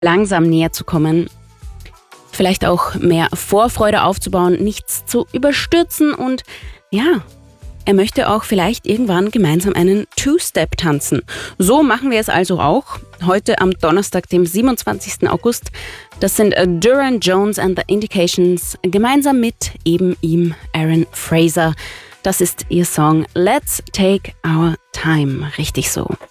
langsam näher zu kommen. Vielleicht auch mehr Vorfreude aufzubauen, nichts zu überstürzen und ja, er möchte auch vielleicht irgendwann gemeinsam einen Two-Step tanzen. So machen wir es also auch. Heute am Donnerstag, dem 27. August. Das sind Duran Jones and the Indications gemeinsam mit eben ihm, Aaron Fraser. Das ist ihr Song Let's Take Our Time. Richtig so.